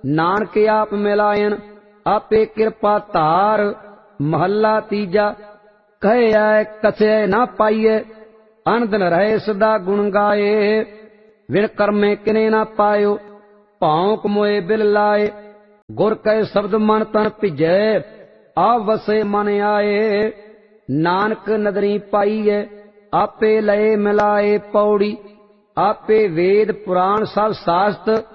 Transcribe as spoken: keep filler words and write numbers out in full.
नानक आप मिलायन आपे कृपा धार। महला तीजा। कहे आए कथे ना पाइए अनदन रहे सदा गुण गाए। विण कर्मे किने ना पायो भौंक मोए बिल लाए। गुर कहे शब्द मन तन भिजै आप वसे मन आए। नानक नदरी पाइए आपे लए मिलाए। पौड़ी आपे वेद पुराण सब शास्त्र